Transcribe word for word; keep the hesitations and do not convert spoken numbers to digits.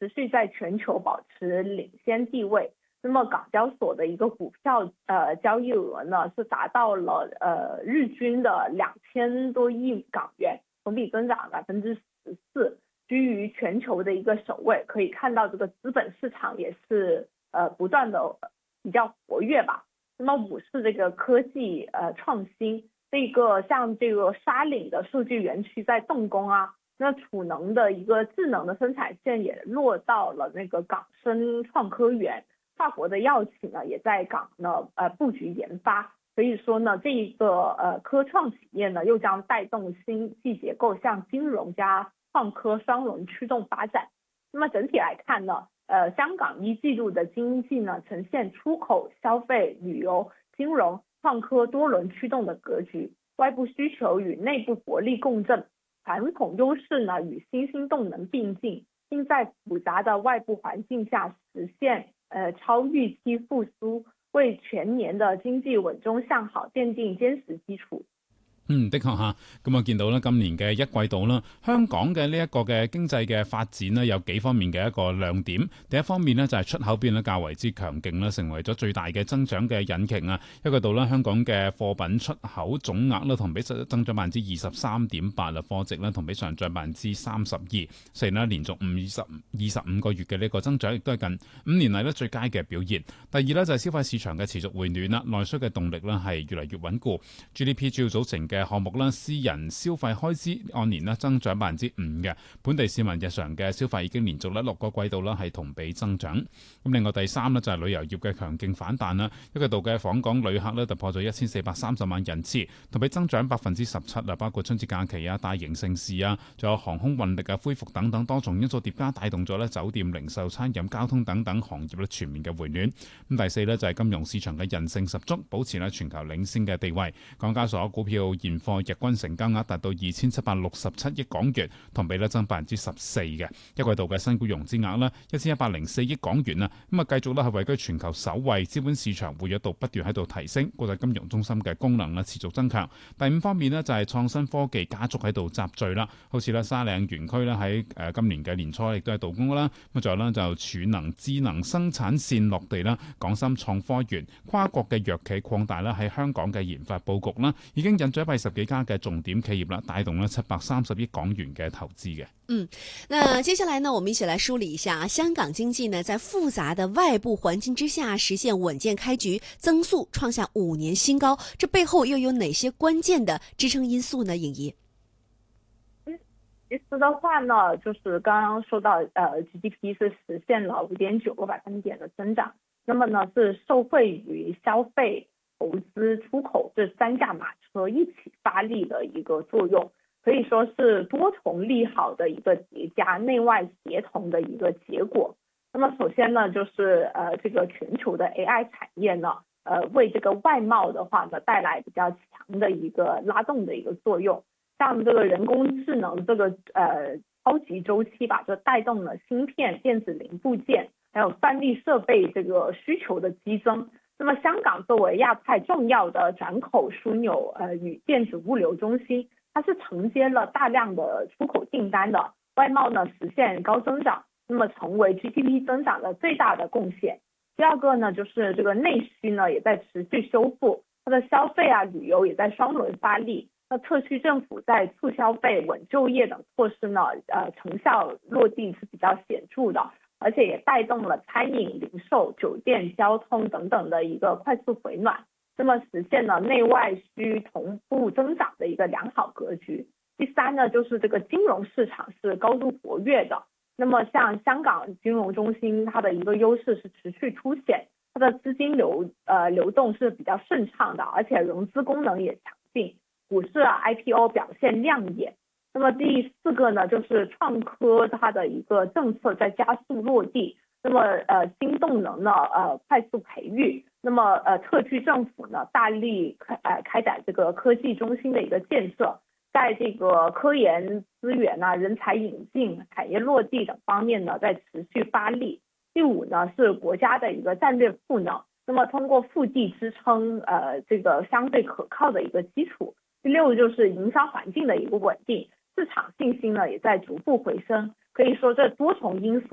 持续在全球保持领先地位。那么港交所的一个股票呃交易额呢是达到了呃日均的两千多亿港元，同比增长百分之十四，居于全球的一个首位。可以看到这个资本市场也是呃不断的比较活跃吧。那么五是这个科技呃创新，这个像这个沙岭的数据园区在动工啊，那储能的一个智能的生产线也落到了那个港深创科园。跨国的药企呢也在港呢呃布局研发，所以说呢这一个呃科创企业呢又将带动新技结构向金融加创科双轮驱动发展。那么整体来看呢，呃香港一季度的经济呢呈现出口、消费、旅游、金融、创科多轮驱动的格局，外部需求与内部国力共振，传统优势呢与新兴动能并进，并在复杂的外部环境下实现呃超预期复蘇，為全年的經濟穩中向好奠定堅實基礎。 嗯，的確嚇，咁啊見到咧今年嘅一季度啦，香港嘅呢一個嘅經濟嘅發展呢，有幾方面嘅一個亮點。第一方面呢，就係出口邊咧較為之強勁啦，成為咗最大嘅增長嘅引擎啊。一季度咧香港嘅貨品出口總額咧同比增長百分之二十三點八啦，貨值咧同比上漲百分之三十二，雖然咧連續五十二十五個月嘅呢個增長，亦都係近五年嚟咧最佳嘅表現。第二咧就係消費市場嘅持續回暖啦，內需嘅動力咧係越嚟越穩固。G D P 主要組成嘅嘅項目啦，私人消費開支按年咧增長百分之五嘅，本地市民日常嘅消費已經連續咧六個季度啦係同比增長。咁另外第三呢，就係旅遊業嘅強勁反彈啦，一個度嘅訪港旅客咧突破咗一千四百三十萬人次，同比增長百分之十七啊，包括春節假期啊、大型盛事啊，仲有航空運力嘅恢復等等多重因素疊加，帶動咗咧酒店、零售、餐飲、交通等等行業咧全面嘅回暖。咁第四呢，就係金融市場嘅韌性十足，保持咧全球領先嘅地位。港交所股票現貨日均成交額達到二千七百六十七億港元，同比咧增百分之十四嘅。一季度嘅新股融資額咧一千一百零四億港元啊，咁啊繼續咧係位居全球首位，資本市場活躍度不斷喺度提升，國際金融中心嘅功能咧持續增強。第五方面呢，就係創新科技加速喺度集聚啦，好似咧沙嶺園區咧喺誒今年嘅年初亦都係動工啦，咁仲有咧就儲能智能生產線落地啦，港深創科園跨國嘅藥企擴大啦喺香港嘅研發佈局啦，已經引咗一百十幾家嘅重點企業啦，帶動咗七百三十億港元嘅投資嘅。 嗯，那接下來呢，我們一起來梳理一下啊，香港經濟呢，在複雜的外部環境之下，實現穩健開局，增速創下五年新高，這背後又有哪些關鍵的支撐因素呢？穎儀？ 嗯，其實的話呢，就是剛剛說到，呃 G D P 是實現了五點九個百分點的增長，那麼呢是受惠於消費、投資、出口這三駕馬車一起發力的一個作用。可以說是多重利好的一個疊加，內外協同的一個結果。那麼首先呢，就是呃這個全球的 A I 產業呢，呃為這個外貿的話呢帶來比較強的一個拉動的一個作用。像這個人工智能這個呃超級週期吧，就帶動了芯片、電子零部件還有算力設備這個需求的激增。那麼香港作為亞太重要的轉口樞紐呃與電子物流中心，它是承接了大量的出口訂單的，外貿呢實現高增長，那麼成為 G D P 增長的最大的貢獻。第二個呢，就是這個內需呢也在持續修復，它的消費啊、旅遊也在雙輪發力。那特區政府在促消費、穩就業等措施呢，呃，成效落地是比較顯著的，而且也帶動了餐飲、零售、酒店、交通等等的一個快速回暖。那麼實現了內外需同步增長的一個良好格局。第三呢，就是這個金融市場是高度活躍的。那麼像香港金融中心，它的一個優勢是持續凸顯，它的資金流呃流動是比較順暢的，而且融資功能也強勁，股市啊 I P O 表現亮眼。那麼第四個呢，就是創科它的一個政策在加速落地。那麼呃新動能呢呃快速培育，那麼呃特區政府呢大力開呃開展這個科技中心的一個建設，在這個科研資源啊、人才引進、產業落地等方面呢在持續發力。第五呢是國家的一個戰略賦能，那麼通過腹地支撐呃這個相對可靠的一個基礎。第六就是營商環境的一個穩定，市場信心呢也在逐步回升。可以說這多重因素